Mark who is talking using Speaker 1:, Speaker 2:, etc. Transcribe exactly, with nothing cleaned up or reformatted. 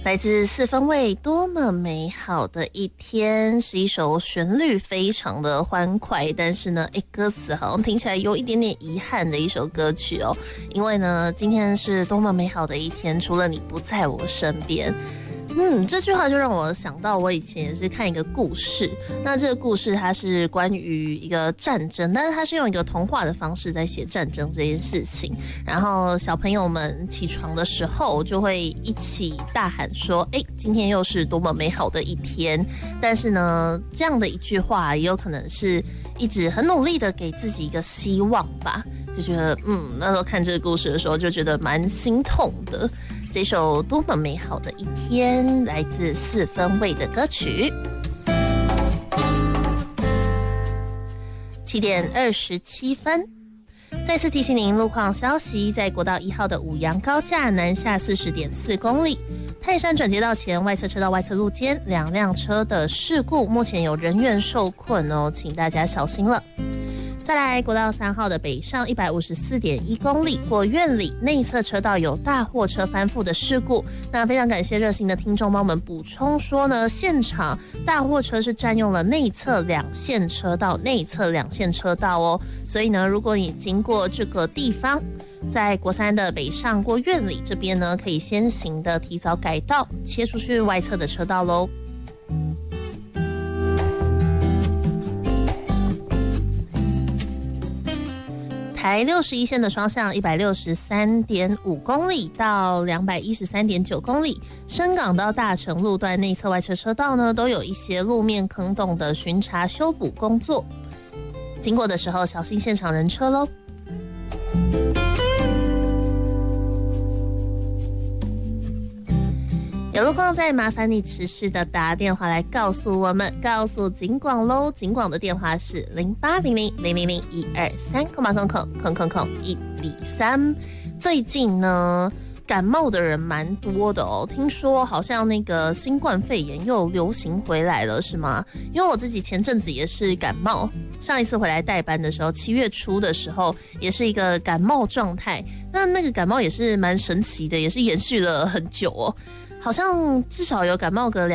Speaker 1: 来自四分卫，多么美好的一天，是一首旋律非常的欢快，但是呢，诶，歌词好像听起来有一点点遗憾的一首歌曲哦。因为呢，今天是多么美好的一天，除了你不在我身边。嗯，这句话就让我想到我以前也是看一个故事，那这个故事它是关于一个战争，但是它是用一个童话的方式在写战争这件事情，然后小朋友们起床的时候就会一起大喊说，诶，今天又是多么美好的一天。但是呢，这样的一句话也有可能是一直很努力的给自己一个希望吧，就觉得嗯，那时候看这个故事的时候就觉得蛮心痛的。这首多么美好的一天，来自四分卫的歌曲。七点二十七分，再次提醒您路况消息，在国道一号的五杨高架南下四十点四公里，泰山转接道前外侧车道外侧路间两辆车的事故，目前有人员受困哦，请大家小心了。再来，国道三号的北上一百五十四点一公里，过院里内侧车道有大货车翻覆的事故。那非常感谢热心的听众帮我们补充说呢，现场大货车是占用了内侧两线车道，内侧两线车道哦。所以呢，如果你经过这个地方，在国三的北上过院里这边呢，可以先行的提早改道，切出去外侧的车道喽。台六十一线的双向一百六十三点五公里到两百一十三点九公里，深港到大成路段内侧外侧车道呢，都有一些路面坑洞的巡查修补工作，经过的时候小心现场人车咯。有路况再麻烦你持续的打电话来告诉我们，告诉警广咯。警广的电话是零八零零零零零一二三空八空空空空空一零三。最近呢，感冒的人蛮多的哦，听说好像那个新冠肺炎又流行回来了，是吗？因为我自己前阵子也是感冒，上一次回来代班的时候，七月初的时候也是一个感冒状态。那那个感冒也是蛮神奇的，也是延续了很久哦。好像至少有感冒个两